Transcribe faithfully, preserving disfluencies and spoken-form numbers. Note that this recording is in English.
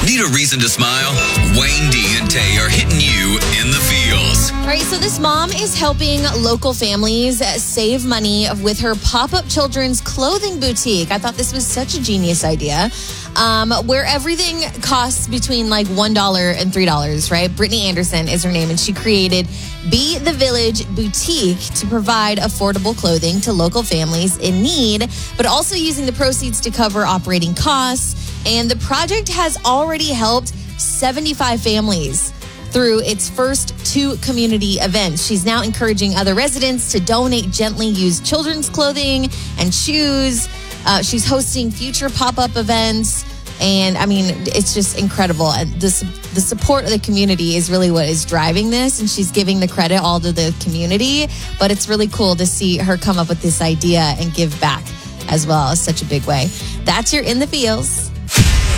Need a reason to smile? Wayne D and Tay are hitting you in the feels. All right, so this mom is helping local families save money with her pop-up children's clothing boutique. I thought this was such a genius idea. Um, where everything costs between like one dollar and three dollars, right? Brittany Anderson is her name, and she created Be the Village Boutique to provide affordable clothing to local families in need, but also using the proceeds to cover operating costs. And the project has already helped seventy-five families through its first two community events. She's now encouraging other residents to donate gently used children's clothing and shoes. Uh, she's hosting future pop-up events. And I mean, it's just incredible. And this, the support of the community is really what is driving this. And she's giving the credit all to the community. But it's really cool to see her come up with this idea and give back as well. It's such a big way. That's your In the Feels.